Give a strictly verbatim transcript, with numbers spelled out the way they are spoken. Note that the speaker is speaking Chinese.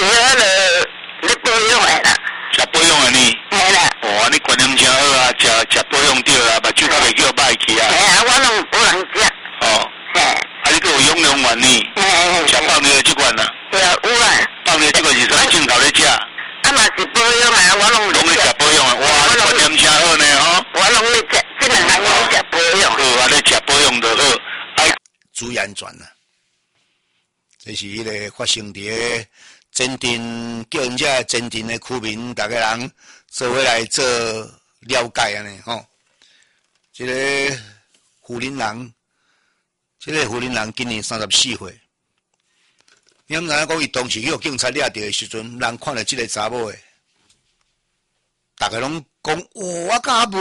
迄个你保养的啦。 食保养的呢？ 嘿啦。 哦，你观念真好啊，食食保养对啦，目睭较袂叫歹去啊。 嘿啊，我拢无人食。 哦。 嘿。 啊，你个有养养丸呢？ 嘿嘿。 食放尿即款啊？ 对啊，有啊。 放尿即款是啥镜头咧食？ 啊嘛是保养啊，我拢拢咧食保养啊，哇，你观念真好呢吼。 我拢咧食，即两项拢食保养。 好，啊，咧食保养就好。哎， 主安全啊，这是迄个发生伫前镇，叫人家前镇的居民，大家人做伙来做了解安尼吼。这个胡林人，这个胡林人今年三十四岁。你毋知影讲伊当时去互警察抓着的时阵，人看到即个查某诶，大家拢讲，哦，我甲